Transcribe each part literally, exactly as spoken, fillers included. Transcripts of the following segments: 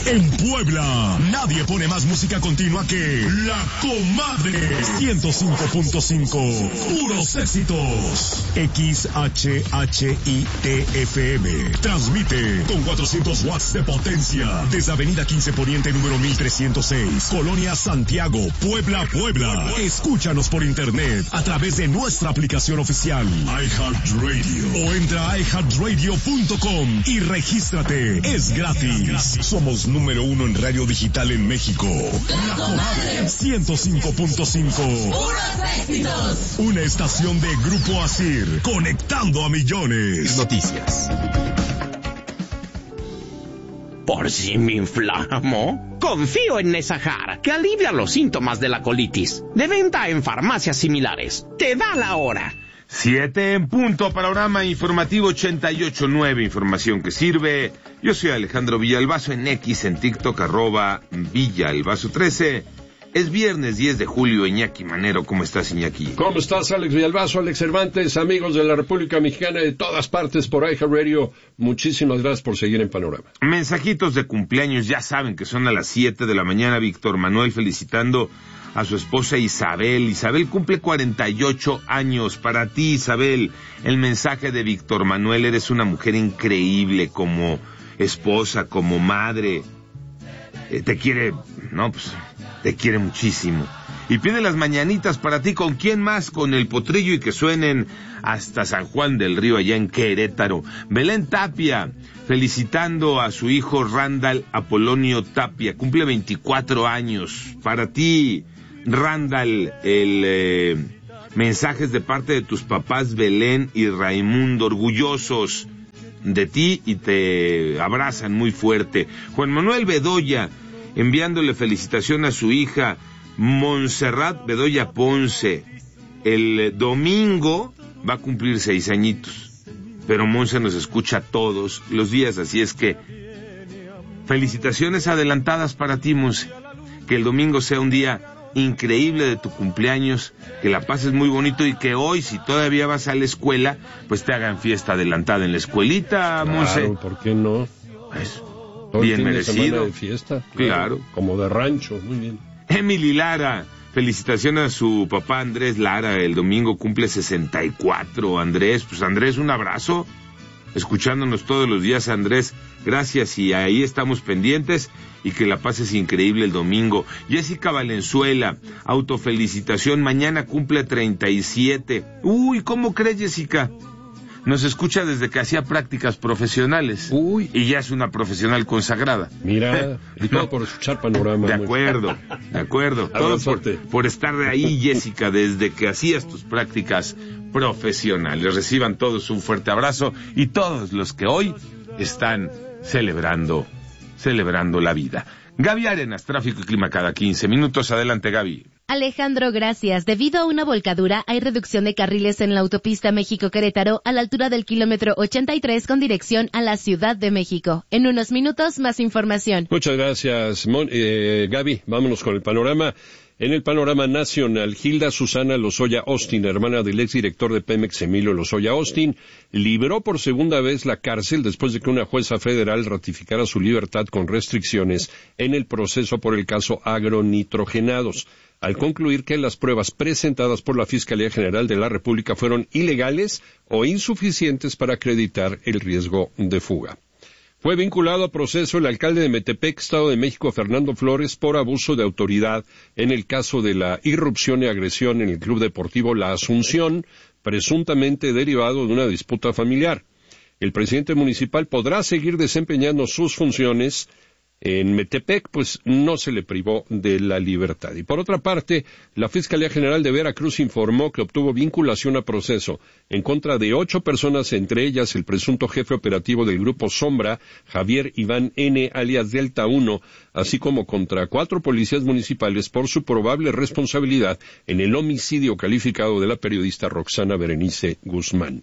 En Puebla, nadie pone más música continua que La Comadre. ciento cinco punto cinco, puros éxitos. X H H I T F M. Transmite con cuatrocientos watts de potencia desde Avenida quince Poniente número mil trescientos seis, Colonia Santiago, Puebla, Puebla. Escúchanos por internet a través de nuestra aplicación oficial iHeartRadio o entra a i heart radio punto com y regístrate. Es gratis. Somos número uno en radio digital en México. La Comadre ciento cinco punto cinco. ¡Puros éxitos! Una estación de Grupo Asir, conectando a millones. Noticias. ¿Por si me inflamo? Confío en Nesajar, que alivia los síntomas de la colitis. De venta en farmacias similares. Te da la hora. Siete en punto, panorama informativo ochenta y ocho punto nueve, información que sirve. Yo soy Alejandro Villalbazo en X, en TikTok, arroba Villalbazo trece. Es viernes diez de julio, Iñaki Manero. ¿Cómo estás, Iñaki? ¿Cómo estás, Alex Villalbazo, Alex Cervantes, amigos de la República Mexicana de todas partes por iHeartRadio? Muchísimas gracias por seguir en Panorama. Mensajitos de cumpleaños, ya saben que son a las siete de la mañana. Víctor Manuel felicitando a su esposa Isabel. Isabel cumple cuarenta y ocho años. Para ti, Isabel, el mensaje de Víctor Manuel: eres una mujer increíble como esposa, como madre. Eh, te quiere, no, pues, te quiere muchísimo. Y pide las mañanitas para ti. ¿Con quién más? Con el Potrillo, y que suenen hasta San Juan del Río, allá en Querétaro. Belén Tapia, felicitando a su hijo Randall Apolonio Tapia. Cumple veinticuatro años. Para ti, Randall, el eh, mensajes de parte de tus papás Belén y Raimundo, orgullosos de ti y te abrazan muy fuerte. Juan Manuel Bedoya, enviándole felicitación a su hija Montserrat Bedoya Ponce. El domingo va a cumplir seis añitos, pero Monse nos escucha todos los días, así es que felicitaciones adelantadas para ti, Monse. Que el domingo sea un día increíble de tu cumpleaños, que la pases muy bonito y que hoy, si todavía vas a la escuela, pues te hagan fiesta adelantada en la escuelita, Monse. Claro, ¿por qué no? Pues, Todo bien el fin merecido. de semana de fiesta. Claro. claro. Como de rancho, muy bien. Emily Lara, felicitaciones a su papá Andrés Lara, el domingo cumple sesenta y cuatro. Andrés, pues Andrés, un abrazo, escuchándonos todos los días, Andrés, gracias, y ahí estamos pendientes, y que la pases increíble el domingo. Jessica Valenzuela, autofelicitación, mañana cumple treinta y siete. Uy, ¿cómo crees, Jessica? Nos escucha desde que hacía prácticas profesionales. Uy. Y ya es una profesional consagrada. Mira, y todo por escuchar Panorama. De acuerdo, de acuerdo. Todo por, por estar de ahí, Jessica, desde que hacías tus prácticas profesionales. Reciban todos un fuerte abrazo, y todos los que hoy están celebrando, celebrando la vida. Gaby Arenas, tráfico y clima cada quince minutos. Adelante, Gaby. Alejandro, gracias. Debido a una volcadura, hay reducción de carriles en la autopista México-Querétaro a la altura del kilómetro ochenta y tres con dirección a la Ciudad de México. En unos minutos, más información. Muchas gracias, Mon eh, Gaby. Vámonos con el panorama. En el panorama nacional, Hilda Susana Lozoya Austin, hermana del exdirector de Pemex Emilio Lozoya Austin, libró por segunda vez la cárcel después de que una jueza federal ratificara su libertad con restricciones en el proceso por el caso agronitrogenados, al concluir que las pruebas presentadas por la Fiscalía General de la República fueron ilegales o insuficientes para acreditar el riesgo de fuga. Fue vinculado a proceso el alcalde de Metepec, Estado de México, Fernando Flores, por abuso de autoridad en el caso de la irrupción y agresión en el Club Deportivo La Asunción, presuntamente derivado de una disputa familiar. El presidente municipal podrá seguir desempeñando sus funciones en Metepec, pues no se le privó de la libertad. Y por otra parte, la Fiscalía General de Veracruz informó que obtuvo vinculación a proceso en contra de ocho personas, entre ellas el presunto jefe operativo del Grupo Sombra, Javier Iván N., alias Delta uno, así como contra cuatro policías municipales por su probable responsabilidad en el homicidio calificado de la periodista Roxana Berenice Guzmán.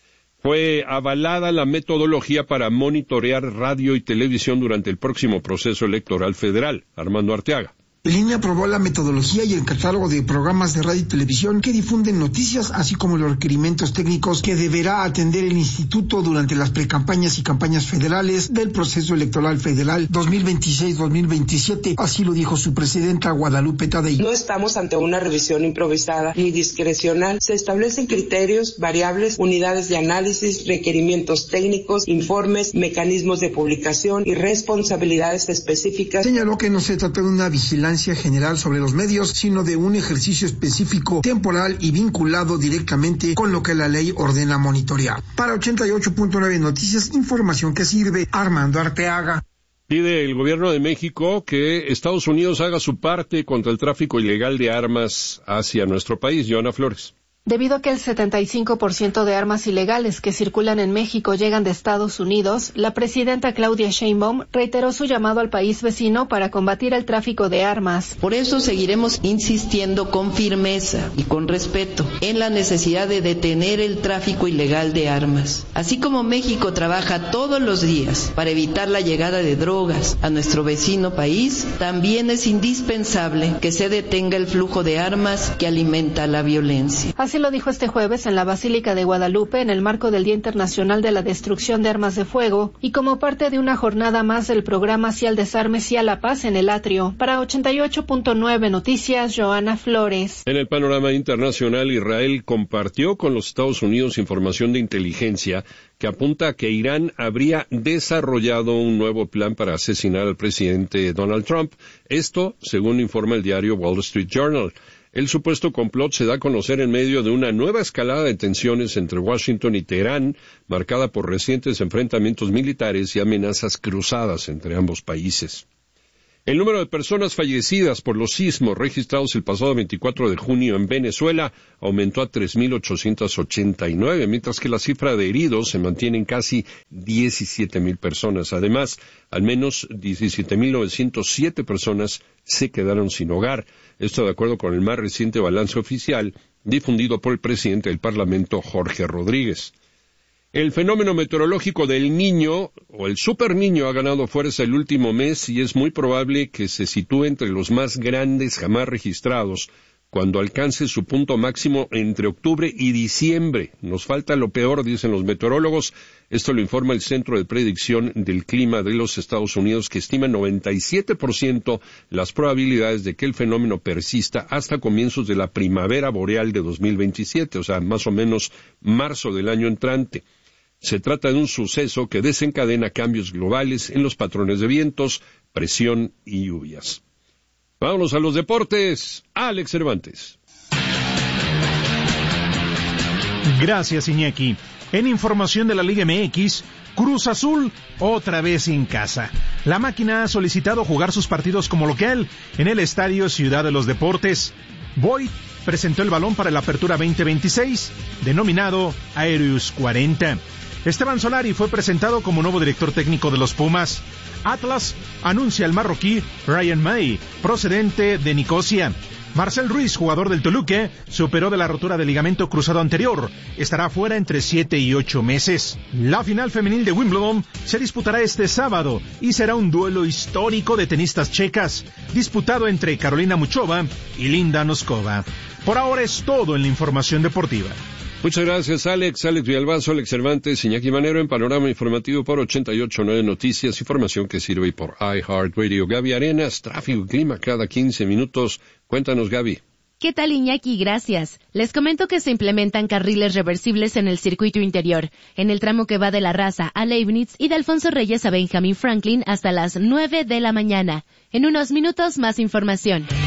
Fue avalada la metodología para monitorear radio y televisión durante el próximo proceso electoral federal. Armando Arteaga. El I N E aprobó la metodología y el catálogo de programas de radio y televisión que difunden noticias, así como los requerimientos técnicos que deberá atender el instituto durante las precampañas y campañas federales del proceso electoral federal dos mil veintiséis dos mil veintisiete, así lo dijo su presidenta Guadalupe Tadei. No estamos ante una revisión improvisada ni discrecional. Se establecen criterios, variables, unidades de análisis, requerimientos técnicos, informes, mecanismos de publicación y responsabilidades específicas. Señaló que no se trata de una vigilancia general sobre los medios, sino de un ejercicio específico, temporal y vinculado directamente con lo que la ley ordena monitorear. Para ochenta y ocho punto nueve Noticias, información que sirve. Armando Arteaga. Pide el gobierno de México que Estados Unidos haga su parte contra el tráfico ilegal de armas hacia nuestro país. Joana Flores. Debido a que el setenta y cinco por ciento de armas ilegales que circulan en México llegan de Estados Unidos, la presidenta Claudia Sheinbaum reiteró su llamado al país vecino para combatir el tráfico de armas. Por eso seguiremos insistiendo con firmeza y con respeto en la necesidad de detener el tráfico ilegal de armas. Así como México trabaja todos los días para evitar la llegada de drogas a nuestro vecino país, también es indispensable que se detenga el flujo de armas que alimenta la violencia. Así lo dijo este jueves en la Basílica de Guadalupe en el marco del Día Internacional de la Destrucción de Armas de Fuego y como parte de una jornada más del programa Sí al Desarme, Sí a la Paz en el atrio. Para ochenta y ocho punto nueve Noticias, Joana Flores. En el panorama internacional, Israel compartió con los Estados Unidos información de inteligencia que apunta a que Irán habría desarrollado un nuevo plan para asesinar al presidente Donald Trump. Esto, según informa el diario Wall Street Journal. El supuesto complot se da a conocer en medio de una nueva escalada de tensiones entre Washington y Teherán, marcada por recientes enfrentamientos militares y amenazas cruzadas entre ambos países. El número de personas fallecidas por los sismos registrados el pasado veinticuatro de junio en Venezuela aumentó a tres mil ochocientos ochenta y nueve, mientras que la cifra de heridos se mantiene en casi diecisiete mil personas. Además, al menos diecisiete mil novecientos siete personas se quedaron sin hogar. Esto de acuerdo con el más reciente balance oficial difundido por el presidente del Parlamento, Jorge Rodríguez. El fenómeno meteorológico del Niño, o el Super Niño, ha ganado fuerza el último mes y es muy probable que se sitúe entre los más grandes jamás registrados, cuando alcance su punto máximo entre octubre y diciembre. Nos falta lo peor, dicen los meteorólogos. Esto lo informa el Centro de Predicción del Clima de los Estados Unidos, que estima noventa y siete por ciento las probabilidades de que el fenómeno persista hasta comienzos de la primavera boreal de dos mil veintisiete, o sea, más o menos marzo del año entrante. Se trata de un suceso que desencadena cambios globales en los patrones de vientos, presión y lluvias. Vámonos a los deportes. Alex Cervantes. Gracias, Iñaki. En información de la Liga M X, Cruz Azul otra vez en casa. La máquina ha solicitado jugar sus partidos como local en el Estadio Ciudad de los Deportes. Boyd presentó el balón para la Apertura veinte veintiséis, denominado Aereus cuarenta. Esteban Solari fue presentado como nuevo director técnico de los Pumas. Atlas anuncia al marroquí Ryan May, procedente de Nicosia. Marcel Ruiz, jugador del Toluca, se operó de la rotura del ligamento cruzado anterior. Estará fuera entre siete y ocho meses. La final femenil de Wimbledon se disputará este sábado y será un duelo histórico de tenistas checas, disputado entre Carolina Muchova y Linda Noskova. Por ahora es todo en la información deportiva. Muchas gracias, Alex. Alex Villalbazo, Alex Cervantes, Iñaki Manero en Panorama Informativo por ochenta y ocho punto nueve Noticias, información que sirve por iHeartRadio. Gaby Arenas, tráfico y clima cada quince minutos. Cuéntanos, Gaby. ¿Qué tal, Iñaki? Gracias. Les comento que se implementan carriles reversibles en el circuito interior, en el tramo que va de La Raza a Leibniz y de Alfonso Reyes a Benjamin Franklin hasta las nueve de la mañana. En unos minutos, más información.